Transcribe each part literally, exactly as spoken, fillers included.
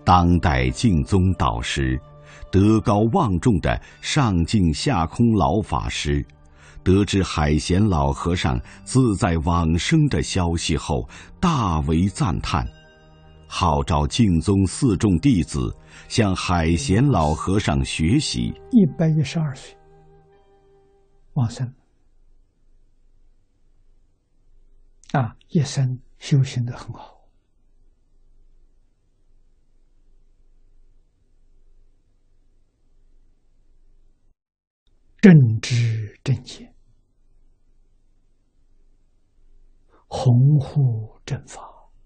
当代净宗导师，德高望重的上净下空老法师，得知海贤老和尚自在往生的消息后，大为赞叹，号召净宗四众弟子向海贤老和尚学习。 一百一十二岁往生啊，一生修行得很好。正知正见，弘护正法，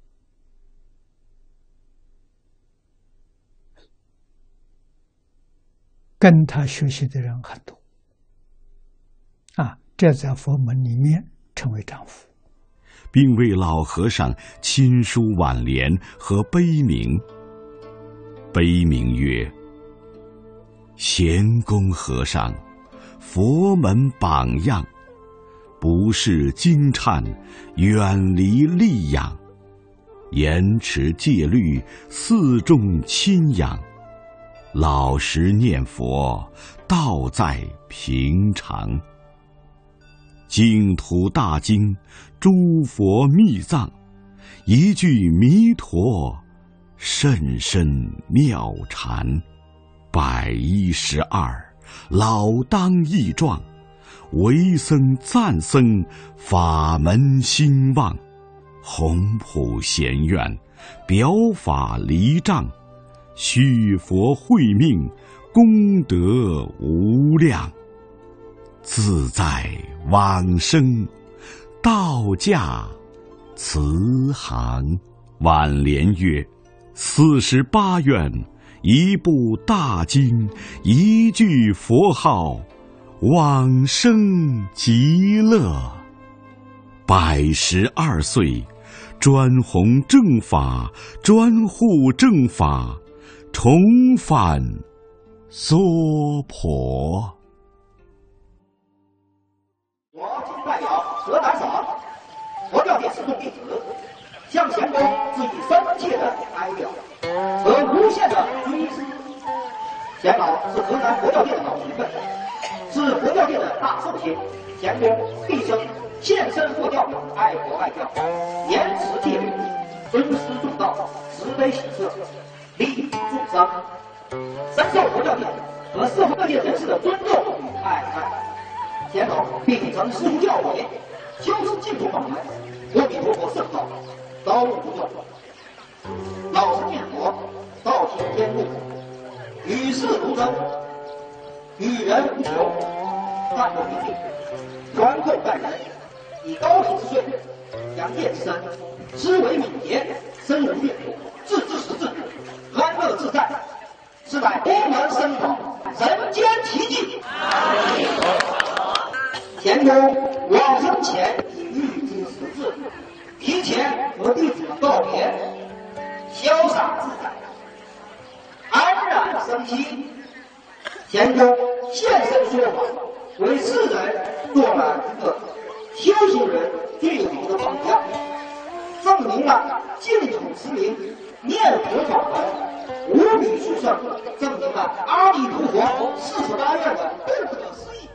跟他学习的人很多啊，这在佛门里面称为丈夫， 并为老和尚亲书挽联和碑铭。碑铭曰：贤公和尚，佛门榜样，不是经忏，远离戾养，严持戒律，四众亲仰，老实念佛，道在平常。净土大经，诸佛密藏，一句弥陀，甚深妙禅。百一十二，老当益壮，为僧赞僧，法门兴旺。宏普贤愿，表法离障，续佛慧命，功德无量。自在往生，道驾慈航。挽联曰：四十八愿，一部大经，一句佛号，往生极乐。百十二岁，专弘正法，专护正法，重返娑婆。 我今代表河南省佛教界四众弟子，向贤公致以深切的哀悼和无限的追思。贤老是河南佛教界的老前辈，是佛教界的大寿星。贤公毕生献身佛教，爱国爱教，严持戒律，尊师重道，慈悲喜舍，利益众生，深受佛教界和社会各界人士的尊重与爱戴。贤老秉承师父教诲，修持净土法门，阿弥陀佛圣道，高悟不断，老实念佛，道行坚固，与世无争，与人无求，淡泊平静，宽厚待人，以高品之税，扬业之身，思维敏捷，身无越途，志之实质，安乐自在，是乃佛门僧宝，人间奇迹。贤公往生前已预知时至，提前和弟子们告别，潇洒自在，安然生息。贤公现身说法，为世人做了一个修行人最好的榜样，证明了净土持名念佛法门无比殊胜，证明了阿弥陀佛四十八愿的不可思议。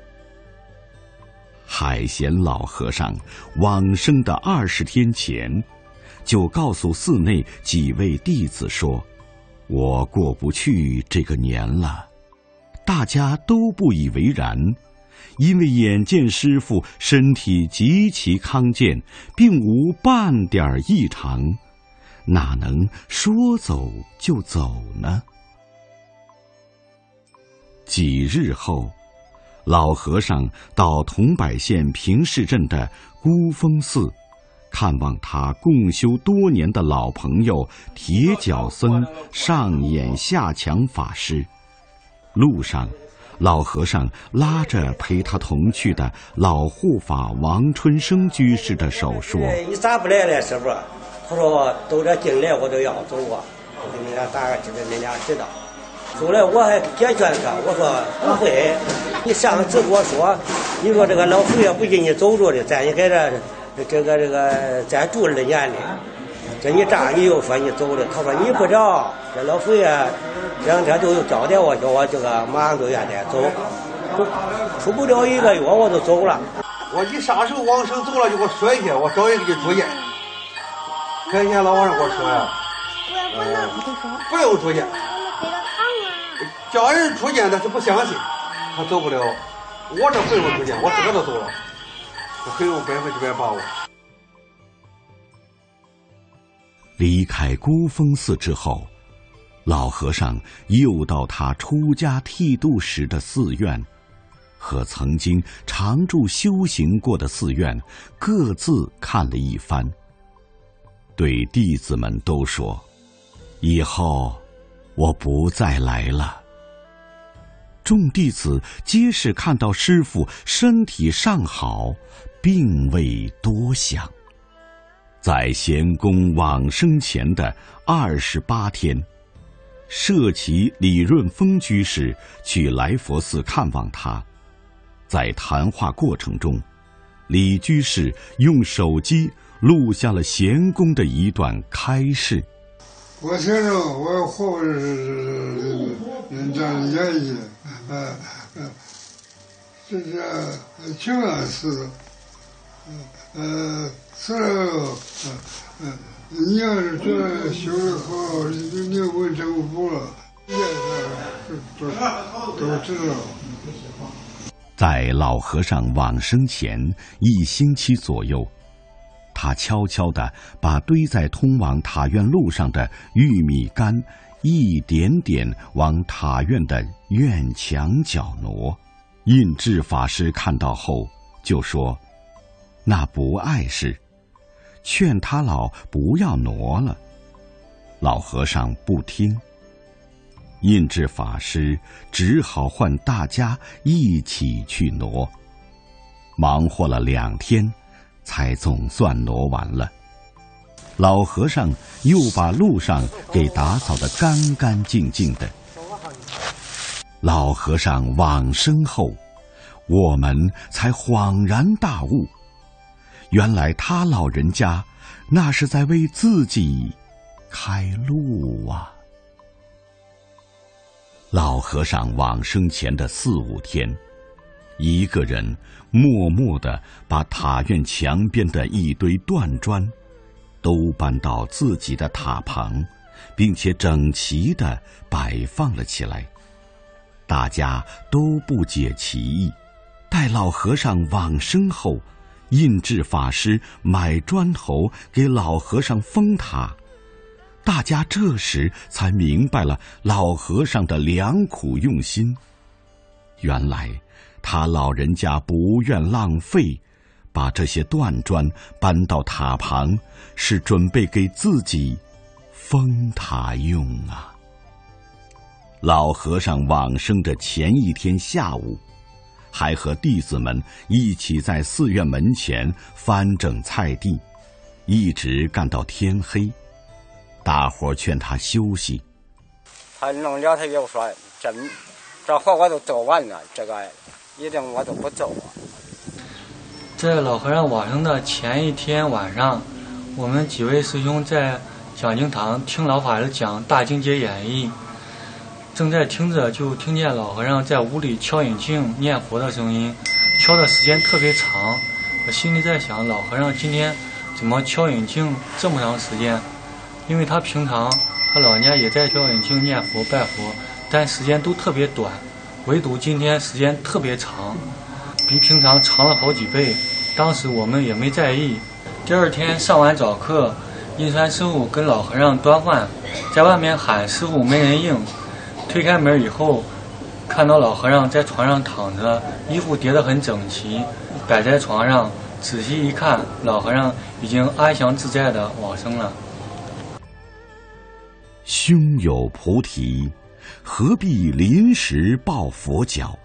海贤老和尚往生的二十天前，就告诉寺内几位弟子说：“我过不去这个年了。”大家都不以为然，因为眼见师父身体极其康健，并无半点异常，哪能说走就走呢？几日后，老和尚到桐柏县平市镇的孤峰寺，看望他共修多年的老朋友铁脚僧上眼下强法师。路上，老和尚拉着陪他同去的老护法王春生居士的手说：“ 你咋不来了，师傅？”他说：“都这进来我都要走啊，我跟你俩大概知道，你俩知道。”后来我还解劝他，我说不会，你上次跟我说，你说这个老佛爷不给你走着的，咱也在这这个这个再住二年的。 这一炸你又说你走了，他说你不着，这老佛爷两天就又交代我，叫我这个马上就愿得走，出不了一个月我就走了。 我一啥时候往生走了就给我说一下，我找人给你住院。看见老和尚给我说呀，呃，不用住院，叫人住院他是不相信，他走不了。我这不用住院，我自个都走了，我很有百分之百把握。 离开孤峰寺之后，老和尚又到他出家剃度时的寺院，和曾经常住修行过的寺院各自看了一番，对弟子们都说：“以后我不再来了。”众弟子皆是看到师父身体尚好，并未多想。在贤公往生前的二十八天，舍其李润峰居士去来佛寺看望他。在谈话过程中，李居士用手机录下了贤公的一段开示。 我承认我活着是人家的原因，呃呃，这是清安寺，呃，死了，呃呃，你要是觉得修得好，你就你问政府了，也是都都知道。 在老和尚往生前一星期左右，他悄悄地把堆在通往塔院路上的玉米杆一点点往塔院的院墙角挪。印智法师看到后就说：“那不碍事，劝他老不要挪了。”老和尚不听，印智法师只好唤大家一起去挪。忙活了两天，才总算挪完了。老和尚又把路上给打扫得干干净净的。老和尚往生后，我们才恍然大悟，原来他老人家那是在为自己开路啊。老和尚往生前的四五天，一个人默默地把塔院墙边的一堆断砖都搬到自己的塔旁，并且整齐地摆放了起来。大家都不解其意。待老和尚往生后，印智法师买砖头给老和尚封塔，大家这时才明白了老和尚的良苦用心。原来他老人家不愿浪费，把这些断砖搬到塔旁，是准备给自己封塔用啊。老和尚往生的前一天下午，还和弟子们一起在寺院门前翻整菜地，一直干到天黑。大伙劝他休息， 他弄了，他又说：“这这活我都做完了，这个一定我都不走啊。” 在老和尚往生的前一天晚上，我们几位师兄在讲经堂听老法师讲《大经解演义》，正在听着，就听见老和尚在屋里敲引磬念佛的声音，敲的时间特别长。我心里在想，老和尚今天怎么敲引磬这么长时间？因为他平常他老人家也在敲引磬念佛拜佛，但时间都特别短，唯独今天时间特别长，比平常长了好几倍。当时我们也没在意。第二天上完早课，印川师傅跟老和尚端饭，在外面喊师傅没人应。推开门以后，看到老和尚在床上躺着，衣服叠得很整齐，摆在床上。仔细一看，老和尚已经安详自在地往生了。 胸有菩提，何必临时抱佛脚？